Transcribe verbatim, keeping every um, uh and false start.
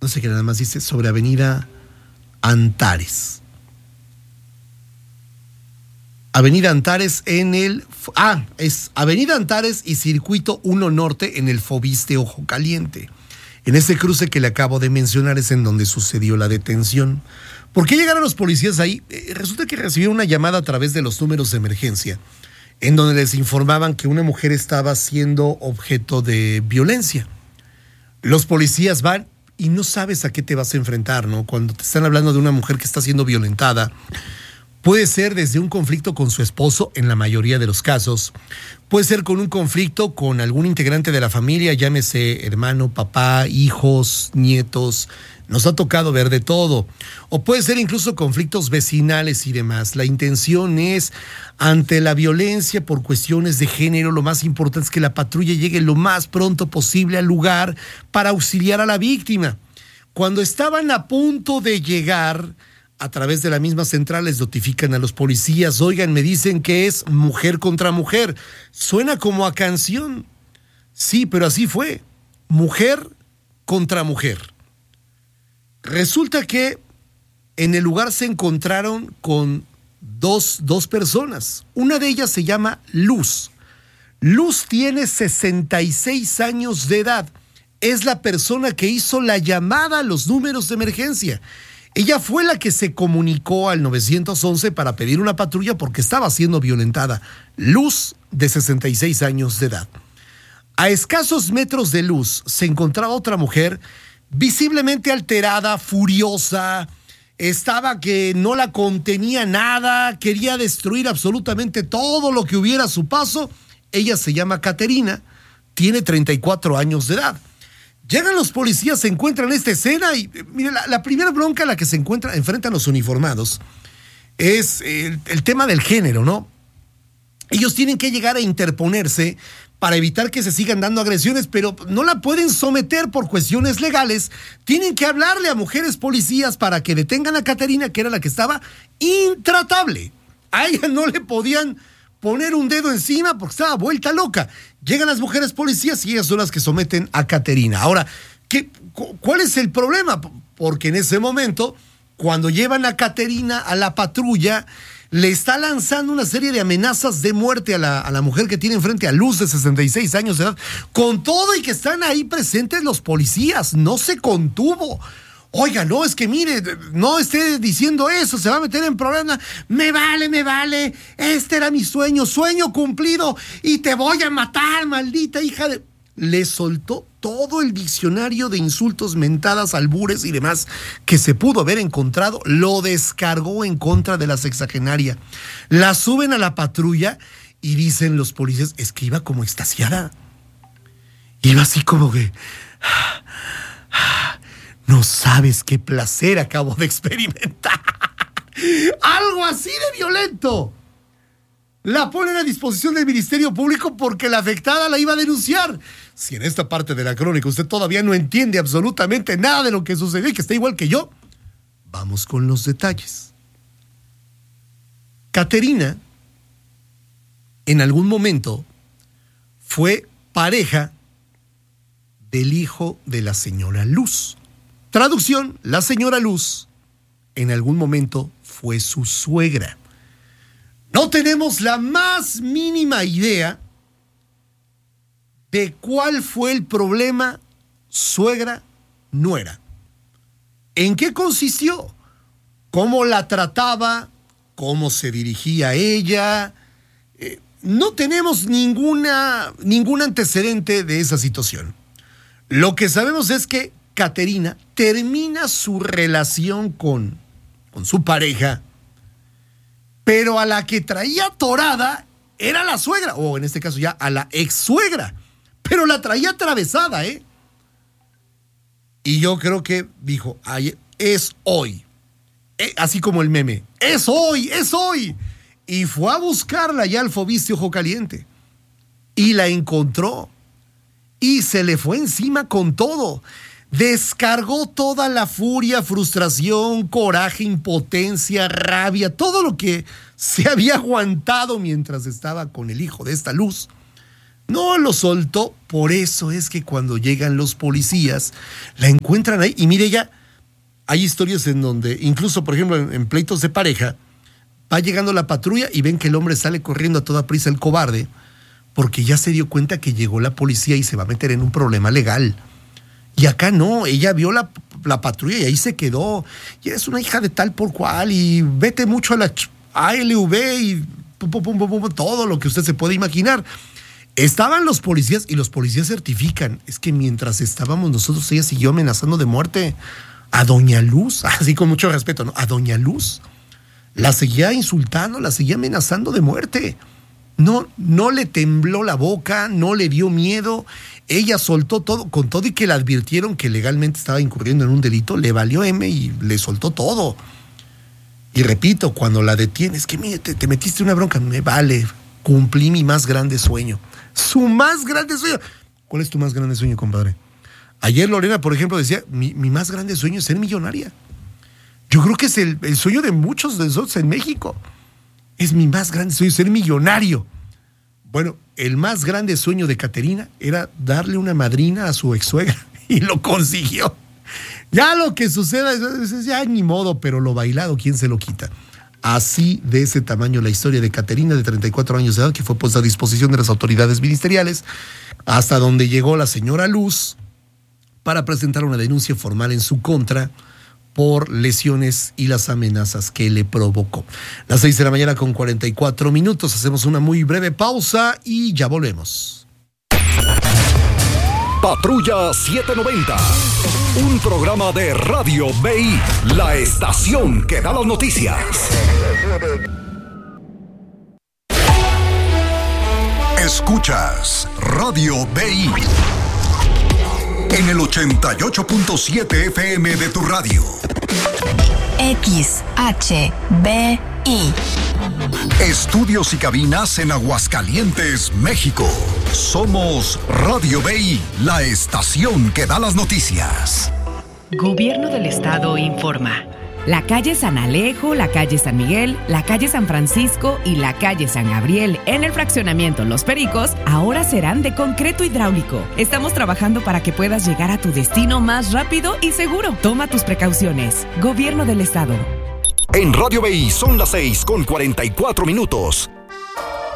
no sé qué nada más dice, sobre Avenida Antares. Avenida Antares en el... Ah, es Avenida Antares y Circuito uno Norte en el Fobiste Ojo Caliente. En ese cruce que le acabo de mencionar es en donde sucedió la detención. ¿Por qué llegaron los policías ahí? Eh, resulta que recibieron una llamada a través de los números de emergencia, en donde les informaban que una mujer estaba siendo objeto de violencia. Los policías van y no sabes a qué te vas a enfrentar, ¿no? Cuando te están hablando de una mujer que está siendo violentada, puede ser desde un conflicto con su esposo, en la mayoría de los casos. Puede ser con un conflicto con algún integrante de la familia, llámese hermano, papá, hijos, nietos. Nos ha tocado ver de todo. O puede ser incluso conflictos vecinales y demás. La intención es, ante la violencia por cuestiones de género, lo más importante es que la patrulla llegue lo más pronto posible al lugar para auxiliar a la víctima. Cuando estaban a punto de llegar, a través de la misma central les notifican a los policías, oigan, me dicen que es mujer contra mujer. Suena como a canción. Sí, pero así fue. Mujer contra mujer. Resulta que en el lugar se encontraron con dos, dos personas. Una de ellas se llama Luz. Luz tiene sesenta y seis años de edad. Es la persona que hizo la llamada a los números de emergencia. Ella fue la que se comunicó al nueve once para pedir una patrulla porque estaba siendo violentada. Luz, de sesenta y seis años de edad. A escasos metros de Luz se encontraba otra mujer visiblemente alterada, furiosa. Estaba que no la contenía nada, quería destruir absolutamente todo lo que hubiera a su paso. Ella se llama Caterina, tiene treinta y cuatro años de edad. Llegan los policías, se encuentran esta escena y, mire, la, la primera bronca a la que se encuentra, enfrentan los uniformados es el, el tema del género, ¿no? Ellos tienen que llegar a interponerse para evitar que se sigan dando agresiones, pero no la pueden someter por cuestiones legales. Tienen que hablarle a mujeres policías para que detengan a Caterina, que era la que estaba intratable. A ella no le podían poner un dedo encima porque estaba vuelta loca. Llegan las mujeres policías y ellas son las que someten a Caterina. Ahora, ¿qué, ¿cuál es el problema? Porque en ese momento, cuando llevan a Caterina a la patrulla, le está lanzando una serie de amenazas de muerte a la, a la mujer que tiene enfrente, a Luz, de sesenta y seis años de edad. Con todo y que están ahí presentes los policías, no se contuvo. Oiga, no, es que mire, no esté diciendo eso, se va a meter en problemas. Me vale, me vale, este era mi sueño, sueño cumplido y te voy a matar, maldita hija de... Le soltó todo el diccionario de insultos, mentadas, albures y demás que se pudo haber encontrado, lo descargó en contra de la sexagenaria. La suben a la patrulla y dicen los policías, es que iba como extasiada. Iba así como que... No sabes qué placer acabo de experimentar. Algo así de violento. La ponen a disposición del Ministerio Público porque la afectada la iba a denunciar. Si en esta parte de la crónica usted todavía no entiende absolutamente nada de lo que sucedió y que está igual que yo, vamos con los detalles. Caterina, en algún momento, fue pareja del hijo de la señora Luz. Traducción, la señora Luz en algún momento fue su suegra. No tenemos la más mínima idea de cuál fue el problema suegra-nuera. ¿En qué consistió? ¿Cómo la trataba? ¿Cómo se dirigía a ella? Eh, no tenemos ninguna, ningún antecedente de esa situación. Lo que sabemos es que Caterina termina su relación con, con su pareja, pero a la que traía atorada era la suegra, o en este caso ya a la ex suegra, pero la traía atravesada, ¿eh? Y yo creo que dijo, ay, es hoy, eh, así como el meme, es hoy, es hoy, y fue a buscarla ya al Fobiste Ojo Caliente, y la encontró, y se le fue encima con todo. Descargó toda la furia, frustración, coraje, impotencia, rabia, todo lo que se había aguantado mientras estaba con el hijo de esta Luz. No lo soltó, por eso es que cuando llegan los policías, la encuentran ahí. Y mire, ella, hay historias en donde, incluso, por ejemplo, en, en pleitos de pareja, va llegando la patrulla y ven que el hombre sale corriendo a toda prisa, el cobarde, porque ya se dio cuenta que llegó la policía y se va a meter en un problema legal. Y acá no, ella vio la, la patrulla y ahí se quedó. Y eres una hija de tal por cual y vete mucho a la A L V y pum, pum, pum, pum, todo lo que usted se puede imaginar. Estaban los policías y los policías certifican. Es que mientras estábamos nosotros, ella siguió amenazando de muerte a Doña Luz, así con mucho respeto, ¿no? A Doña Luz. La seguía insultando, la seguía amenazando de muerte. No, no le tembló la boca, no le dio miedo. Ella soltó todo, con todo y que le advirtieron que legalmente estaba incurriendo en un delito, le valió M y le soltó todo. Y repito, cuando la detienes, que mire, te, te metiste una bronca, me vale, cumplí mi más grande sueño. Su más grande sueño. ¿Cuál es tu más grande sueño, compadre? Ayer Lorena, por ejemplo, decía, mi, mi más grande sueño es ser millonaria. Yo creo que es el, el sueño de muchos de nosotros en México. Es mi más grande sueño, ser millonario. Bueno, el más grande sueño de Caterina era darle una madrina a su ex suegra y lo consiguió. Ya lo que suceda, ya ni modo, pero lo bailado, ¿quién se lo quita? Así de ese tamaño la historia de Caterina, de treinta y cuatro años de edad, que fue puesta a disposición de las autoridades ministeriales, hasta donde llegó la señora Luz para presentar una denuncia formal en su contra por lesiones y las amenazas que le provocó. Las seis de la mañana con cuarenta y cuatro minutos, hacemos una muy breve pausa y ya volvemos. Patrulla setecientos noventa, un programa de Radio B I, la estación que da las noticias. Escuchas Radio B I en el ochenta y ocho punto siete F M de tu radio. X H B I. Estudios y cabinas en Aguascalientes, México. Somos Radio B I, la estación que da las noticias. Gobierno del Estado informa. La calle San Alejo, la calle San Miguel, la calle San Francisco y la calle San Gabriel en el fraccionamiento Los Pericos ahora serán de concreto hidráulico. Estamos trabajando para que puedas llegar a tu destino más rápido y seguro. Toma tus precauciones. Gobierno del Estado. En Radio B I son las seis con cuarenta y cuatro minutos.